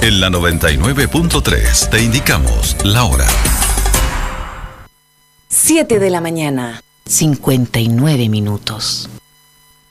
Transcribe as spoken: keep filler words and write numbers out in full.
En la noventa y nueve punto tres te indicamos la hora. siete de la mañana, cincuenta y nueve minutos.